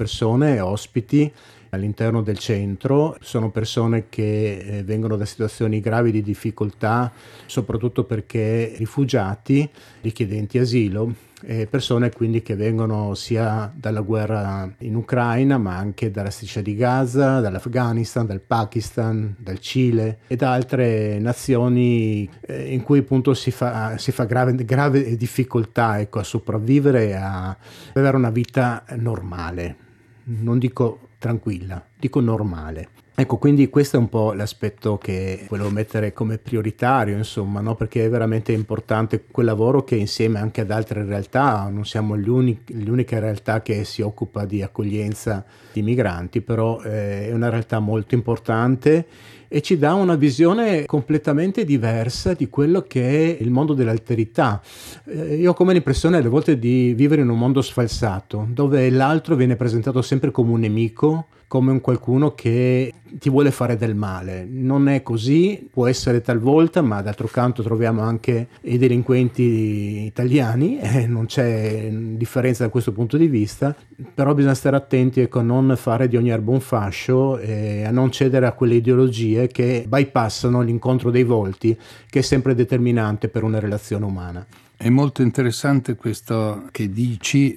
persone, ospiti all'interno del centro. Sono persone che vengono da situazioni gravi di difficoltà, soprattutto perché rifugiati, richiedenti asilo, e persone quindi che vengono sia dalla guerra in Ucraina, ma anche dalla striscia di Gaza, dall'Afghanistan, dal Pakistan, dal Cile e da altre nazioni in cui appunto si fa grave difficoltà, ecco, a sopravvivere e a avere una vita normale. Non dico tranquilla, dico normale. Ecco, quindi questo è un po' l'aspetto che volevo mettere come prioritario, insomma, no? Perché è veramente importante quel lavoro che insieme anche ad altre realtà, non siamo l'unica realtà che si occupa di accoglienza di migranti, però è una realtà molto importante e ci dà una visione completamente diversa di quello che è il mondo dell'alterità. Io ho come l'impressione alle volte di vivere in un mondo sfalsato, dove l'altro viene presentato sempre come un nemico, come un qualcuno che ti vuole fare del male. Non è così, può essere talvolta, ma d'altro canto troviamo anche i delinquenti italiani, non c'è differenza da questo punto di vista, però bisogna stare attenti, ecco, a non fare di ogni erba un fascio e a non cedere a quelle ideologie che bypassano l'incontro dei volti, che è sempre determinante per una relazione umana. È molto interessante questo che dici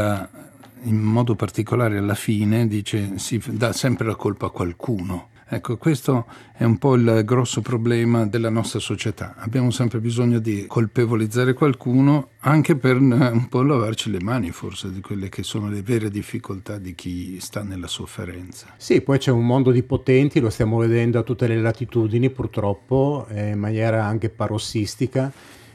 in modo particolare alla fine, dice si dà sempre la colpa a qualcuno. Ecco, questo è un po' il grosso problema della nostra società. Abbiamo sempre bisogno di colpevolizzare qualcuno anche per un po' lavarci le mani forse di quelle che sono le vere difficoltà di chi sta nella sofferenza. Sì, poi c'è un mondo di potenti, lo stiamo vedendo a tutte le latitudini purtroppo, in maniera anche parossistica,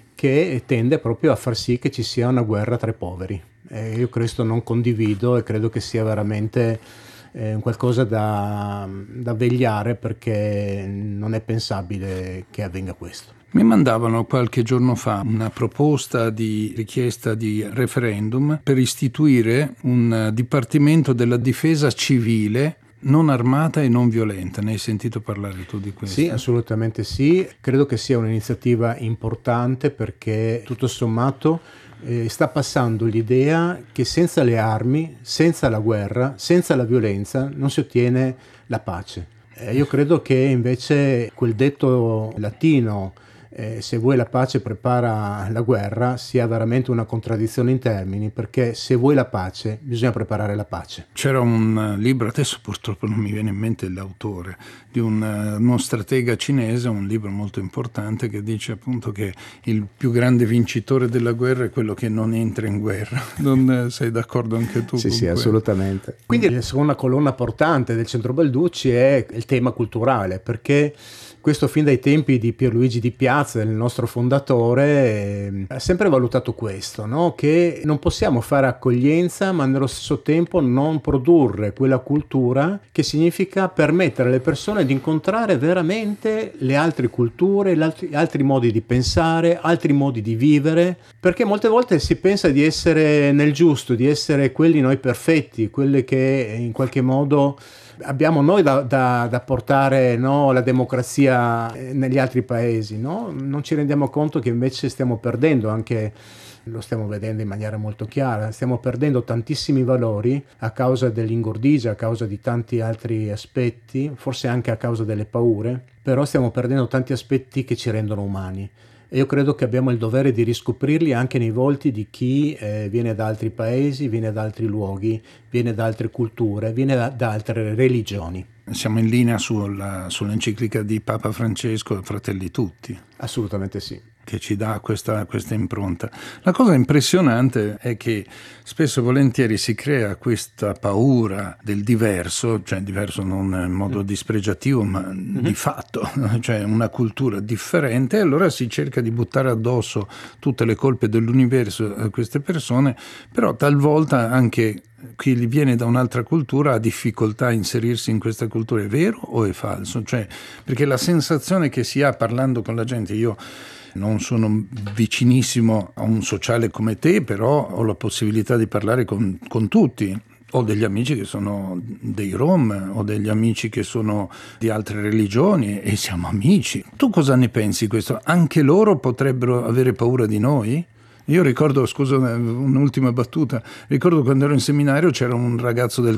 che tende proprio a far sì che ci sia una guerra tra i poveri. Io questo non condivido e credo che sia veramente qualcosa da vegliare, perché non è pensabile che avvenga questo. Mi mandavano qualche giorno fa una proposta di richiesta di referendum per istituire un dipartimento della difesa civile non armata e non violenta. Ne hai sentito parlare tu di questo? Sì, assolutamente sì. Credo che sia un'iniziativa importante perché tutto sommato sta passando l'idea che senza le armi, senza la guerra, senza la violenza non si ottiene la pace. Io credo che invece quel detto latino se vuoi la pace prepara la guerra sia veramente una contraddizione in termini, perché se vuoi la pace bisogna preparare la pace. C'era un libro, adesso purtroppo non mi viene in mente l'autore, di uno stratega cinese, un libro molto importante che dice appunto che il più grande vincitore della guerra è quello che non entra in guerra. Non sei d'accordo anche tu? Sì, assolutamente. Quindi la seconda colonna portante del Centro Balducci è il tema culturale, perché questo fin dai tempi di Pierluigi Di Piazza, il nostro fondatore, ha sempre valutato questo, no? Che non possiamo fare accoglienza ma nello stesso tempo non produrre quella cultura che significa permettere alle persone di incontrare veramente le altre culture, altri modi di pensare, altri modi di vivere, perché molte volte si pensa di essere nel giusto, di essere quelli noi perfetti, quelli che in qualche modo abbiamo noi da portare, no, la democrazia negli altri paesi, no? Non ci rendiamo conto che invece stiamo perdendo, anche lo stiamo vedendo in maniera molto chiara, stiamo perdendo tantissimi valori a causa dell'ingordigia, a causa di tanti altri aspetti, forse anche a causa delle paure, però stiamo perdendo tanti aspetti che ci rendono umani. E io credo che abbiamo il dovere di riscoprirli anche nei volti di chi viene da altri paesi, viene da altri luoghi, viene da altre culture, viene da altre religioni. Siamo in linea sull'enciclica di Papa Francesco, Fratelli Tutti. Assolutamente sì. Che ci dà questa impronta. La cosa impressionante è che spesso e volentieri si crea questa paura del diverso, cioè diverso non in modo dispregiativo, ma di fatto, cioè una cultura differente, e allora si cerca di buttare addosso tutte le colpe dell'universo a queste persone, però talvolta anche chi viene da un'altra cultura ha difficoltà a inserirsi in questa cultura. È vero o è falso? Cioè, perché la sensazione che si ha parlando con la gente, io non sono vicinissimo a un sociale come te, però ho la possibilità di parlare con tutti. Ho degli amici che sono dei Rom, ho degli amici che sono di altre religioni e siamo amici. Tu cosa ne pensi di questo? Anche loro potrebbero avere paura di noi? Io ricordo, scusa, un'ultima battuta, ricordo quando ero in seminario c'era un ragazzo del